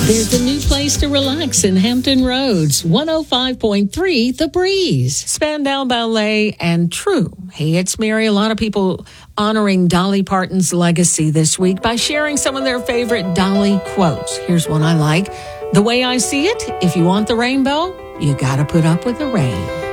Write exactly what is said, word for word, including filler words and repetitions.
There's a new place to relax in Hampton Roads, one oh five point three The Breeze. Spandau Ballet and True. Hey, it's Mary. A lot of people honoring Dolly Parton's legacy this week by sharing some of their favorite Dolly quotes. Here's one I like. The way I see it, if you want the rainbow, you gotta put up with the rain.